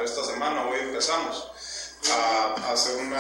esta semana, hoy empezamos a hacer un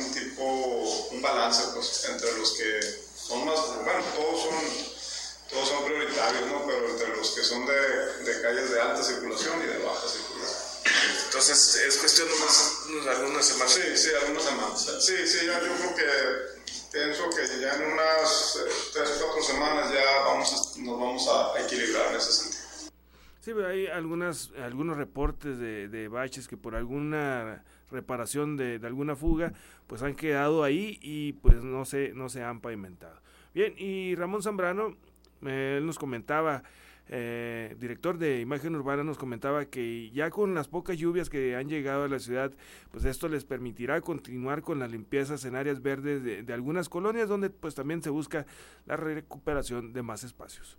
balance, pues, entre los que son más, bueno, todos son prioritarios, ¿no? Pero entre los que son de calles de alta circulación y de baja circulación. Entonces, es cuestión de algunas semanas. Sí, algunas semanas. Sí, yo creo que pienso que ya en unas 3-4 semanas ya nos vamos a equilibrar en ese sentido. Sí, pero hay algunos reportes de baches que por alguna reparación de alguna fuga, pues han quedado ahí y pues no se han pavimentado. Bien, y Ramón Zambrano, él nos comentaba, director de Imagen Urbana, nos comentaba que ya con las pocas lluvias que han llegado a la ciudad, pues esto les permitirá continuar con las limpiezas en áreas verdes de algunas colonias donde pues también se busca la recuperación de más espacios.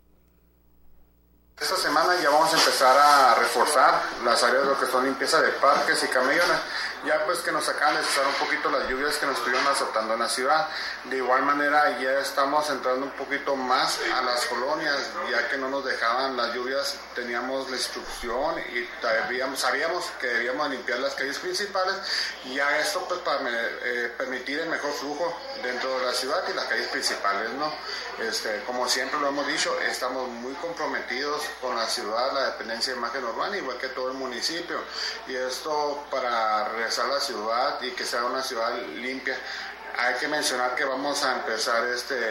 Esta semana ya vamos a empezar a reforzar las áreas de lo que son limpieza de parques y camellones, ya pues que nos acaban de cesar un poquito las lluvias que nos estuvieron azotando en la ciudad. De igual manera ya estamos entrando un poquito más a las colonias, ya que no nos dejaban las lluvias, teníamos la instrucción y sabíamos que debíamos limpiar las calles principales, y ya esto pues para permitir el mejor flujo dentro de la ciudad y las calles principales, ¿no? Como siempre lo hemos dicho, estamos muy comprometidos con la ciudad, la dependencia de Imagen Urbana, igual que todo el municipio, y esto para regresar a la ciudad y que sea una ciudad limpia. Hay que mencionar que vamos a empezar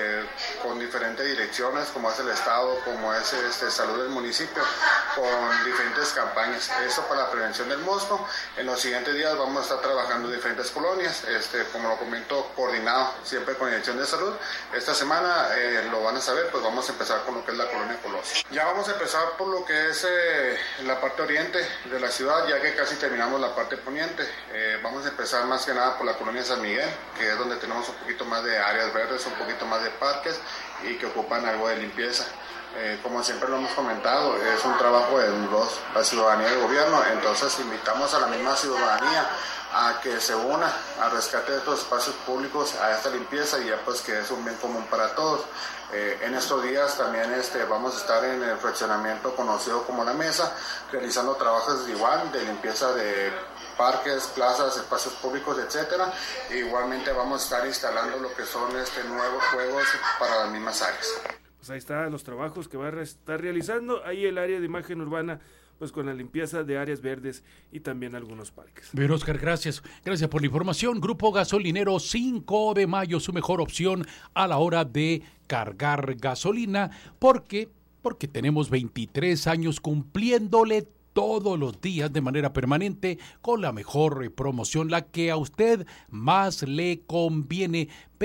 con diferentes direcciones, como es el Estado, como es Salud del municipio, con diferentes campañas. Esto para la prevención del mosco. En los siguientes días vamos a estar trabajando en diferentes colonias, como lo comento, coordinado siempre con Dirección de Salud. Esta semana lo van a saber, pues vamos a empezar con lo que es la colonia Colosio. Ya vamos a empezar por lo que es la parte oriente de la ciudad, ya que casi terminamos la parte poniente. Vamos a empezar más que nada por la colonia San Miguel, que es donde tenemos un poquito más de áreas verdes, un poquito más de parques y que ocupan algo de limpieza. Como siempre lo hemos comentado, es un trabajo de la ciudadanía y el gobierno, entonces invitamos a la misma ciudadanía a que se una al rescate de estos espacios públicos, a esta limpieza, y ya pues que es un bien común para todos. En estos días también vamos a estar en el fraccionamiento conocido como La Mesa, realizando trabajos igual de limpieza de parques, plazas, espacios públicos, etcétera. Igualmente vamos a estar instalando lo que son nuevos juegos para las mismas áreas. Pues ahí están los trabajos que va a estar realizando ahí el área de Imagen Urbana, pues con la limpieza de áreas verdes y también algunos parques. Bien, Oscar, gracias por la información. Grupo Gasolinero 5 de Mayo, su mejor opción a la hora de cargar gasolina, porque tenemos 23 años cumpliéndole todos los días de manera permanente con la mejor promoción, la que a usted más le conviene.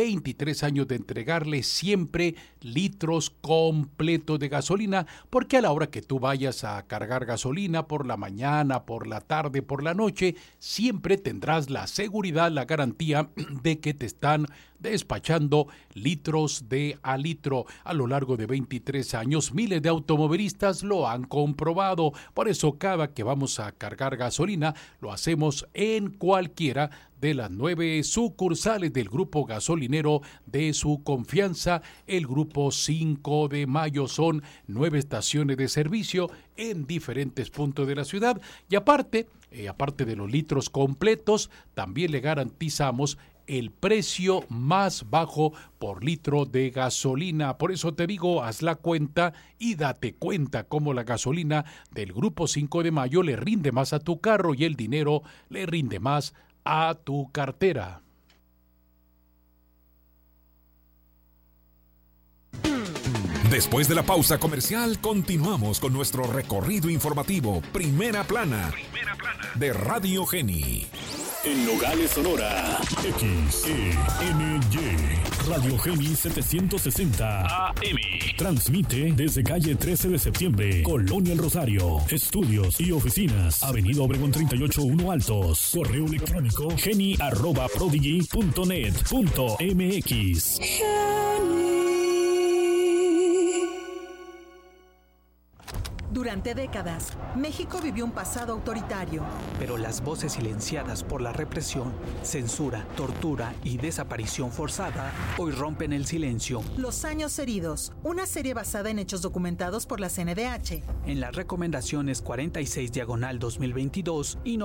23 años de entregarle siempre litros completos de gasolina, porque a la hora que tú vayas a cargar gasolina, por la mañana, por la tarde, por la noche, siempre tendrás la seguridad, la garantía de que te están despachando litros de a litro. A lo largo de 23 años, miles de automovilistas lo han comprobado. Por eso, cada que vamos a cargar gasolina, lo hacemos en cualquiera de las 9 sucursales del Grupo Gasolinero de su confianza, el Grupo 5 de Mayo. Son 9 estaciones de servicio en diferentes puntos de la ciudad, y aparte de los litros completos, también le garantizamos el precio más bajo por litro de gasolina. Por eso te digo, haz la cuenta y date cuenta cómo la gasolina del Grupo 5 de Mayo le rinde más a tu carro y el dinero le rinde más a tu cartera. Después de la pausa comercial, continuamos con nuestro recorrido informativo Primera Plana de Radio Geni. En Nogales, Sonora, XENY, Radio Geni 760 AM. Transmite desde calle 13 de septiembre, Colonia El Rosario. Estudios y oficinas, Avenida Obregón 38-1 Altos. Correo electrónico geni@prodigy.net.mx. Durante décadas, México vivió un pasado autoritario. Pero las voces silenciadas por la represión, censura, tortura y desaparición forzada hoy rompen el silencio. Los años heridos, una serie basada en hechos documentados por la CNDH. En las recomendaciones 46/2022 y